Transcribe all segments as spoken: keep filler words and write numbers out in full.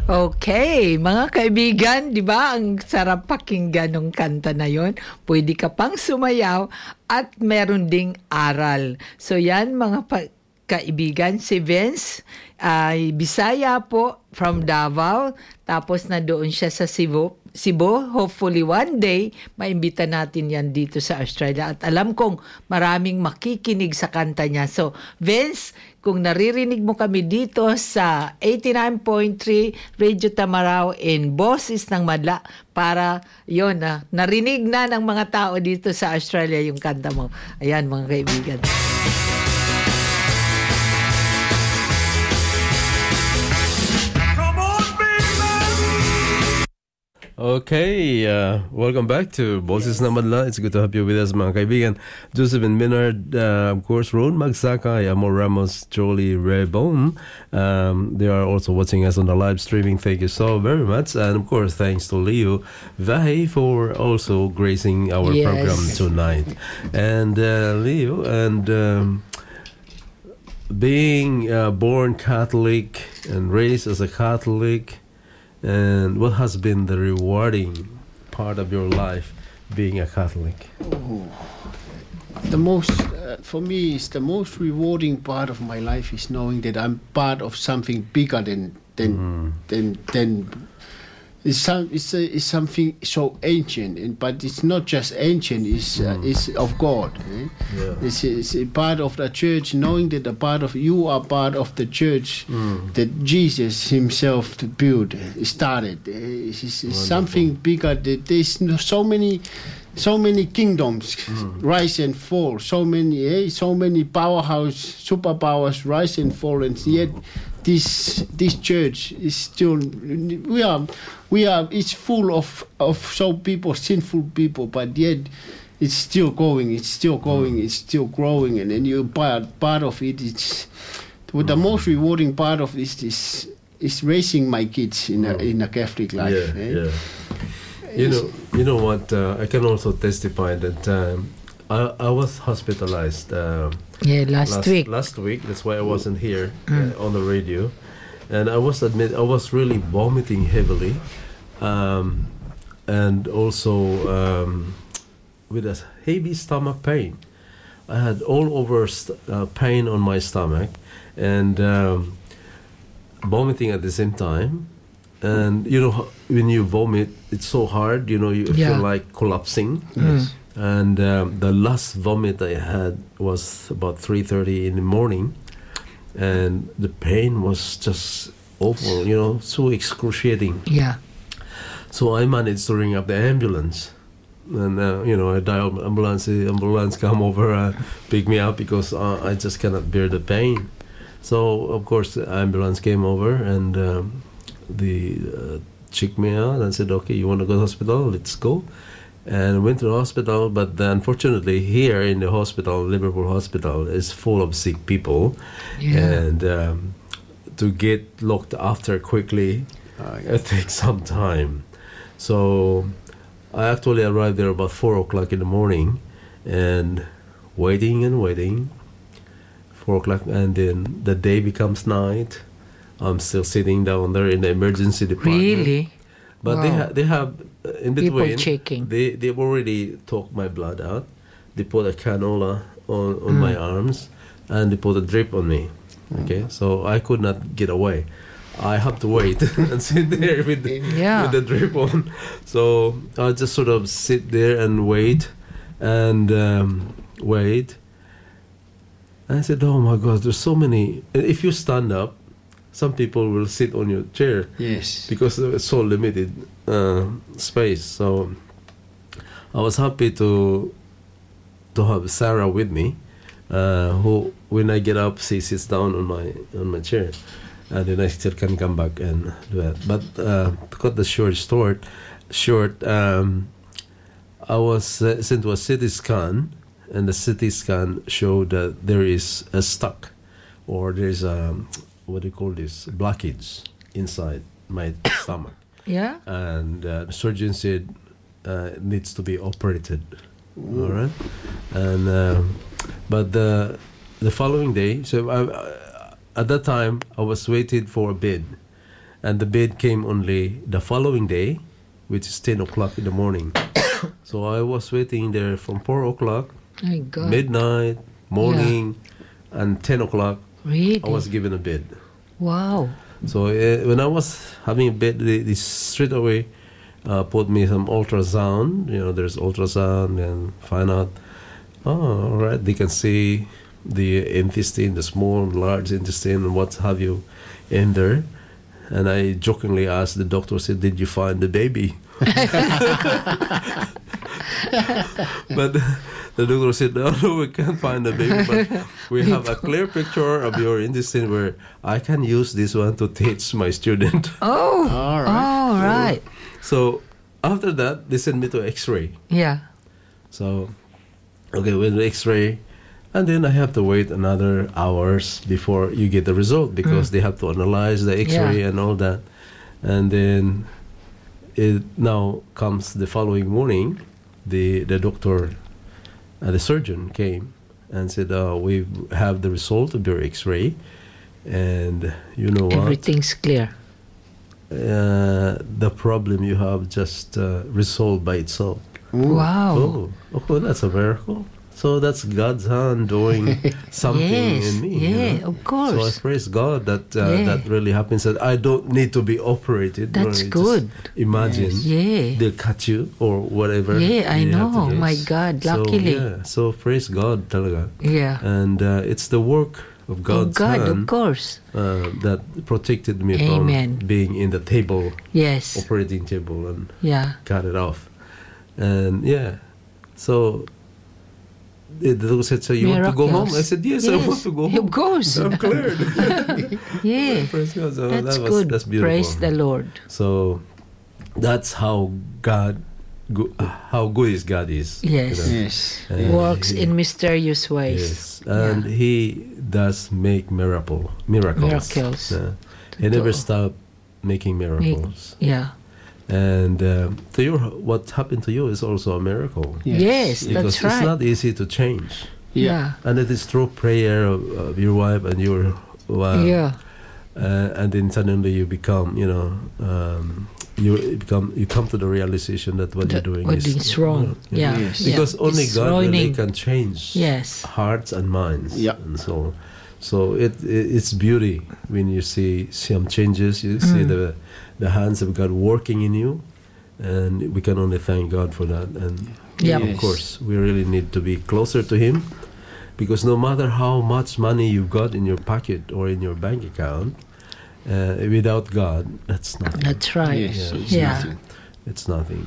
Okay, mga kaibigan, di ba ang sarap pakinggan ng kanta na yon? Pwede ka pang sumayaw at meron ding aral. So yan mga pa- kaibigan, si Vince ay Bisaya po from Davao. Tapos na doon siya sa Cebu. Cebu, hopefully one day, maimbita natin yan dito sa Australia. At alam kong maraming makikinig sa kanta niya. So, Vince, kung naririnig mo kami dito sa eighty-nine point three Radio Tamaraw in Boses ng Madla, para yon na narinig na ng mga tao dito sa Australia yung kanta mo. Ayan mga kaibigan. Okay, uh, welcome back to Boses na Madla. It's good to have you with us, mga kaibigan. Joseph and Minard, uh, of course, Ron Magsaka, Amor Ramos, Jolie Rebone. Um, they are also watching us on the live streaming. Thank you so very much. And, of course, thanks to Leo Vahe for also gracing our yes. program tonight. And uh, Leo, and um, being uh, born Catholic and raised as a Catholic, and what has been the rewarding part of your life being a Catholic? Oh, the most, uh, for me, is the most rewarding part of my life is knowing that I'm part of something bigger than than mm. than than. It's some, it's, a, it's something so ancient, and but it's not just ancient. It's mm. uh, it's of God. Eh? Yeah. It's, it's a part of the church. Knowing that a part of you are part of the church mm. that Jesus Himself to build started. It's, it's, it's something bigger. That there's so many, so many kingdoms mm. rise and fall. So many, eh? so many powerhouse superpowers rise and fall, and yet this this church is still we are. We are. It's full of of so people, sinful people, but yet it's still going. It's still going. Mm. It's still growing, and then you part part of it. It's well, the mm. most rewarding part of this is is raising my kids in a in a Catholic life. Yeah, eh? yeah. You know, you know what? Uh, I can also testify that um, I I was hospitalized. Uh, yeah, last, last week. Last week. That's why I wasn't here mm. uh, on the radio. And I was admit I was really vomiting heavily, um, and also um, with a heavy stomach pain. I had all over st- uh, pain on my stomach, and um, vomiting at the same time. And you know, when you vomit, it's so hard. You know, you yeah. feel like collapsing. Yes. And um, the last vomit I had was about three thirty in the morning. And the pain was just awful, you know, so excruciating. Yeah. So I managed to ring up the ambulance. And, uh, you know, I dialed ambulance, the ambulance come over and pick me up because uh, I just cannot bear the pain. So, of course, the ambulance came over and um, the uh, checked me out and said, okay, you want to go to the hospital? Let's go. And I went to the hospital, but unfortunately here in the hospital, Liverpool Hospital, is full of sick people. Yeah. And um, to get looked after quickly, uh, it takes some time. So I actually arrived there about four o'clock in the morning and waiting and waiting. four o'clock, and then the day becomes night. I'm still sitting down there in the emergency department. Really? But wow. they, ha- they have... In between, checking. they they've already took my blood out. They put a cannula on, on mm. my arms, and they put a drip on me. Okay, mm. so I could not get away. I have to wait and sit there with the, yeah. with the drip on. So I just sort of sit there and wait, and um, wait. And I said, "Oh my God, there's so many." If you stand up, some people will sit on your chair. Yes. Because it's so limited uh, space. So I was happy to to have Sarah with me, uh, who when I get up, she sits down on my on my chair, and then I still can come back and do that. But uh, to cut the short short, short, um, I was uh, sent to a C T scan, and the C T scan showed that there is a stuck, or there is a what do you call this, blockage inside my stomach. Yeah. And uh, the surgeon said uh, it needs to be operated. Mm. All right. And um, but the the following day, so I, uh, at that time I was waited for a bed, and the bed came only the following day, which is ten o'clock in the morning. So I was waiting there from four o'clock, My God. midnight, morning, and ten o'clock. Really? I was given a bed. Wow. So uh, when I was having a bed, they, they straight away uh, put me some ultrasound. You know, there's ultrasound and find out. Oh, all right. They can see the intestine, the small, large intestine, and what have you in there. And I jokingly asked the doctor, said, "Did you find the baby?" But the doctor said, no, no, we can't find the baby, but we have a clear picture of your intestine where I can use this one to teach my student. Oh. All right. All right. So after that, they sent me to X-ray. Yeah. So, okay, with the X-ray, and then I have to wait another hours before you get the result because they have to analyze the X-ray Yeah. and all that. And then it now comes the following morning, the the doctor, uh, the surgeon came and said, uh, we have the result of your X-ray, and you know what? Everything's clear. Uh, the problem you have just uh, resolved by itself. Wow. Oh, oh, that's a miracle. So that's God's hand doing something Yes, in me. yeah, you know? of course. So I praise God that uh, Yeah. that really happens. That I don't need to be operated. That's Just good. imagine Yeah. they'll cut you or whatever. Yeah, I you have to know. do. My God, So, luckily. yeah, so praise God, talaga. Yeah. And uh, it's the work of Oh, God's God, of hand course. uh, that protected me Amen. from being in the table, Yes. operating table, and Yeah. cut it off. And yeah, so the doctor said, "So you want to go home?" I said, "Yes, I want to go home. Of course. I'm cleared." Yeah. Praise God. So That's that was, good. That's beautiful. Praise the Lord. So that's how God, go, how good is God is. Yes. Yes. And Works he- in mysterious ways. Yes, and Yeah. He does make miracle miracles. Miracles. Yeah. He never To- stopped making miracles. Yeah. And um, to your, what happened to you is also a miracle. Yes, Because that's right. it's not easy to change. Yeah. And it is through prayer of, of your wife and your wife. Yeah. Uh, and then suddenly you become, you know, um, you become, you come to the realization that what you're That doing what is is wrong. Yeah. Yes. yeah. because only It's God really ruining. can change Yes. hearts and minds. Yeah. And so, so it, it it's beauty when you see some changes. You see Mm. the the hands of God working in you, and we can only thank God for that. And Yeah. of Yes. course, we really need to be closer to Him, because no matter how much money you've got in your pocket or in your bank account, uh, without God, that's nothing. That's right. Yes. Yeah. It's Yeah. nothing. It's nothing.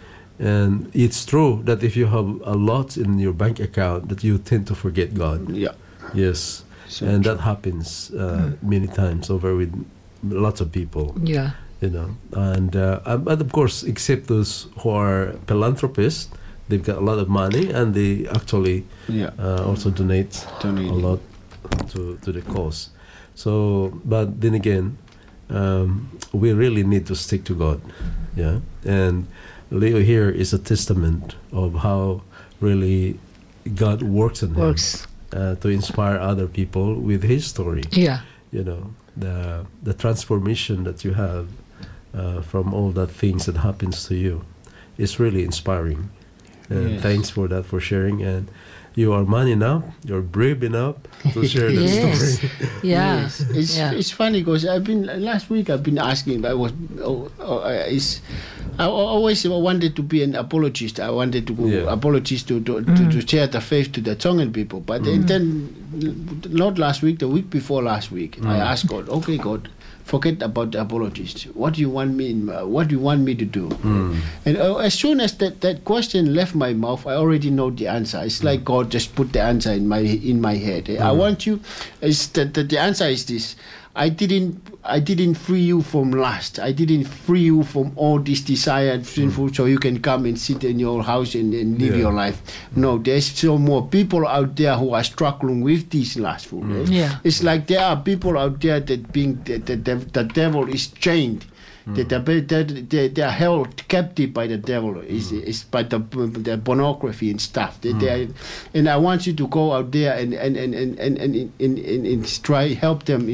And it's true that if you have a lot in your bank account, that you tend to forget God. Yeah. Yes, So and true. that happens uh, many times over with lots of people. Yeah. You know, and uh, um, but of course, except those who are philanthropists, they've got a lot of money and they actually Yeah. uh, also donate Donate. a lot to to the cause. So, but then again, um, we really need to stick to God. Yeah, and Leo here is a testament of how really God works in him Works. uh, to inspire other people with His story. Yeah. You know, the the transformation that you have uh, from all that things that happens to you is really inspiring. And Yes. thanks for that, for sharing. And you are man enough, you're brave enough to share that Yes. story. Yeah. Yes. It's Yeah. it's funny because I've been last week I've been asking. I was oh, oh, uh, it's I al- always wanted to be an apologist. I wanted to go Yeah. apologist to to, to to share the faith to the Tongan people. But then, then not last week, the week before last week, I asked God, okay, God, forget about the apologist. What do you want me? In, uh, what do you want me to do? And uh, as soon as that, that question left my mouth, I already know the answer. It's like God just put the answer in my in my head. I want you. Is that the, the answer is this? I didn't I didn't free you from lust. I didn't free you from all this desire and sinful, so you can come and sit in your house and, and live Yeah. your life. No, there's still more people out there who are struggling with these lustful. eh? Yeah. It's like there are people out there that being the, the, the, the devil is chained. That they, they, they, they are held captive by the devil, is is by the, the pornography and stuff. They, they are, and I want you to go out there and and and and and, and, and, and, and try help them, instruct them.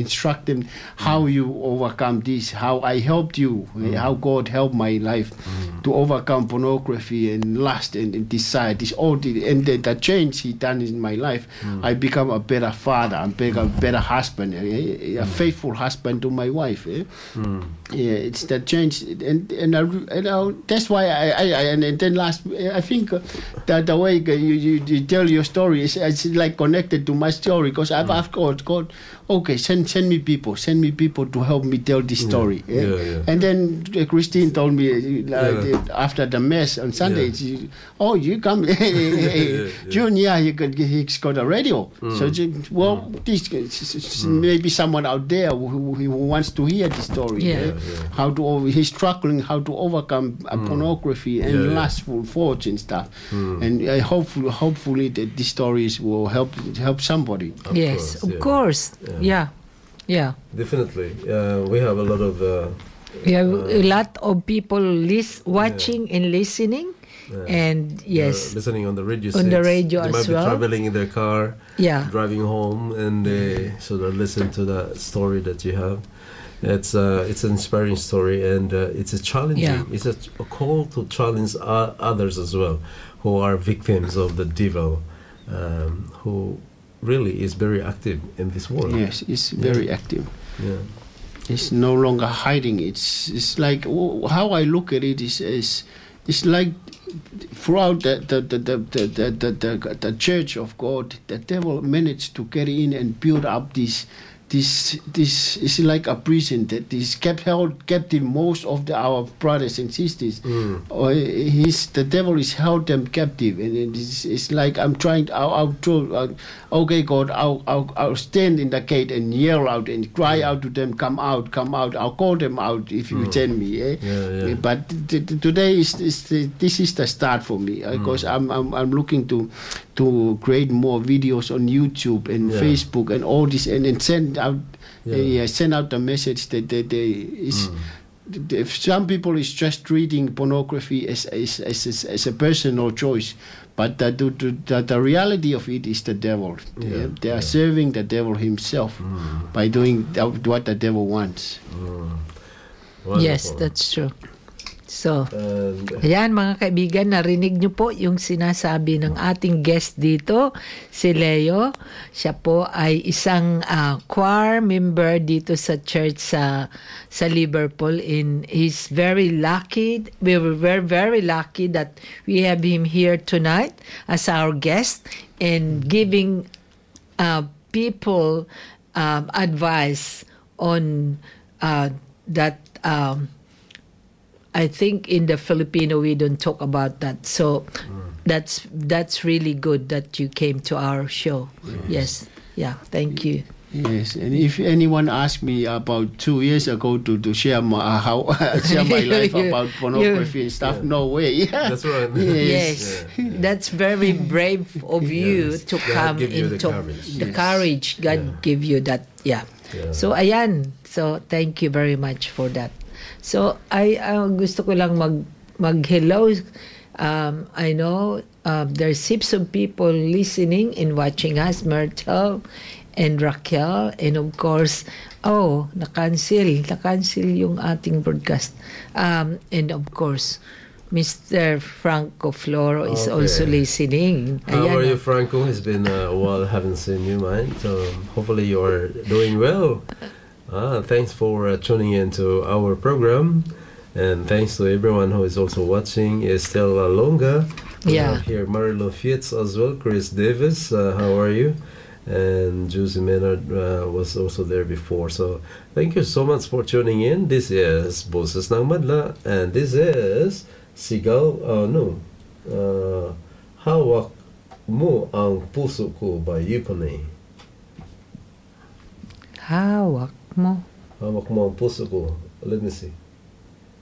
them how you overcome this, how I helped you, Mm. how God helped my life to overcome pornography and lust and, and desire. This all the, and the, the change He done in my life. I become a better father. I become a better husband, a, a faithful husband to my wife. Eh? Yeah, it's the change, and and, I, and I, that's why I, I, I and then last I think uh, that the way you, you, you tell your story is it's like connected to my story, because I've asked God, God, okay, send send me people, send me people to help me tell this story. Yeah, eh? yeah, yeah. And then uh, Christine told me uh, Yeah. after the mess on Sunday, Yeah. she, oh, you come, hey, June, yeah, he got, he's got a radio. So, she, well, this maybe someone out there who, who wants to hear the story. Yeah. eh? Yeah, yeah. How to over, he's struggling how to overcome uh, pornography and Yeah, yeah. lustful thoughts and stuff. And I hopefully, hopefully that these stories will help help somebody. Of yes, course, of yeah. course. Yeah. Yeah. Definitely. Uh, we have a lot of. Uh, We have a lot of people lis- watching and listening. Yeah. And they're yes, listening on the radio. On the sets. radio they as might be well. traveling in their car, yeah. driving home, and they so they listen to the story that you have. It's uh, it's an inspiring story, and uh, it's a challenging. Yeah. It's a, a call to challenge uh, others as well, who are victims of the devil, um, who really is very active in this world. Yes, it's very active. Yeah. It's no longer hiding. It's it's like oh, how I look at it is is it's like throughout the the the the the, the, the, the, the church of God, the devil managed to get in and build up this. This this is like a prison that is kept held captive most of the, our brothers and sisters. Mm. Or he's the devil is held them captive, and it is, it's like I'm trying. To, I'll, I'll throw, uh, okay, God, I'll, I'll I'll stand in the gate and yell out and cry out to them, come out, come out. I'll call them out if you send me. Eh? Yeah, yeah. But t- t- today is, is the, this is the start for me, because I'm, I'm I'm looking to to create more videos on YouTube and Yeah. Facebook and all this, and, and send out Yeah. uh, yeah, send out the message that they, they is. If some people is just reading pornography as as, as, as, as a personal choice, but the, the, the, the reality of it is the devil. Yeah, Yeah, they are yeah. serving the devil himself by doing th- what the devil wants. Wonderful. Yes, that's true. So, And, ayan mga kaibigan, narinig nyo po yung sinasabi ng ating guest dito, si Leo. Siya po ay isang uh, choir member dito sa church sa sa Liverpool. In he's very lucky. We were very very lucky that we have him here tonight as our guest and giving uh, people um, advice on uh, that. Um, I think in the Filipino we don't talk about that. So that's that's really good that you came to our show. Yes. Yeah. Thank you. Yes, and if anyone asked me about two years ago to, to share my uh, how share my life You- about pornography and stuff, Yeah. no way. that's right. Yes. Yeah. That's very brave of you Yes. to God come give you the into courage. the Yes. courage. God Yeah. give you that. Yeah. Yeah. So ayan. So thank you very much for that. So I uh, gusto ko lang mag mag hello. Um, I know uh, there's heaps of people listening and watching us, Myrtle and Raquel, and of course, oh, na-cancel, na-cancel yung ating broadcast. Um, and of course, Mister Franco Floro is Okay. also listening. How Ayan, are you, oh. Franco? It's been a while. Haven't seen you, man. So hopefully you are doing well. Ah, thanks for uh, tuning in to our program, and thanks to everyone who is also watching. Estela Longa, we Yeah. have here Marilo Fietz as well. Chris Davis, uh, how are you? And Josie Maynard uh, was also there before. So thank you so much for tuning in. This is Boses ng Madla, and this is Sigaw. Uh, no, uh, Hawak Mo Ang Puso Ko by Yukone. Hawak mo. Hawak Mo Ang Puso Ko. Let me see.